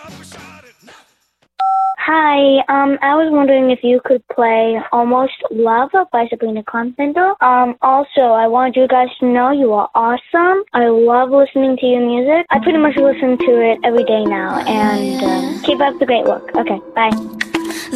Hi, I was wondering if you could play Almost Love by Sabrina Carpenter. Also, I wanted you guys to know you are awesome. I love listening to your music. I pretty much listen to it every day now, and keep up the great work. Okay, bye.